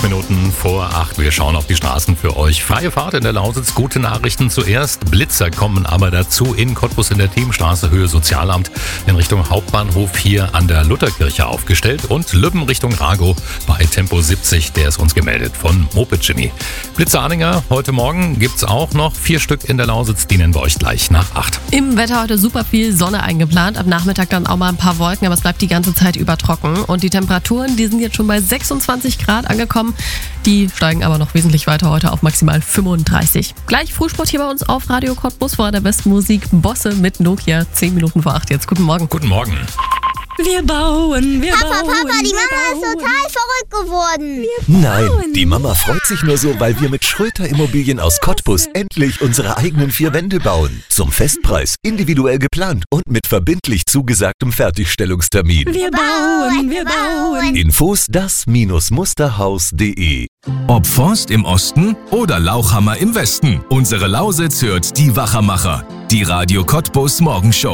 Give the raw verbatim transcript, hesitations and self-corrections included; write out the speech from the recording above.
Minuten vor acht. Wir schauen auf die Straßen für euch. Freie Fahrt in der Lausitz. Gute Nachrichten zuerst. Blitzer kommen aber dazu in Cottbus in der Themenstraße Höhe Sozialamt in Richtung Hauptbahnhof hier an der Lutherkirche aufgestellt. Und Lübben Richtung Rago bei Tempo siebzig. Der ist uns gemeldet von Moped Jimmy. Blitzer-Anhänger heute Morgen gibt's auch noch vier Stück in der Lausitz. Die nennen wir euch gleich nach acht. Im Wetter heute super viel Sonne eingeplant. Am Nachmittag dann auch mal ein paar Wolken, aber es bleibt die ganze Zeit über trocken. Und die Temperaturen, die sind jetzt schon bei sechsundzwanzig Grad angekommen. Die steigen aber noch wesentlich weiter heute auf maximal fünfunddreißig. Gleich Frühsport hier bei uns auf Radio Cottbus vor der besten Musik. Bosse mit Nokia. zehn Minuten vor acht jetzt. Guten Morgen. Guten Morgen. Wir bauen, wir Papa, bauen. Papa, die wir Mama bauen. ist total verrückt geworden. Nein, die Mama freut sich nur so, weil wir mit Schröter Immobilien aus Cottbus endlich unsere eigenen vier Wände bauen. Zum Festpreis, individuell geplant und mit verbindlich zugesagtem Fertigstellungstermin. Wir bauen, wir bauen. Infos das Musterhaus punkt de. Ob Forst im Osten oder Lauchhammer im Westen. Unsere Lausitz hört die Wachermacher. Die Radio Cottbus Morgenshow.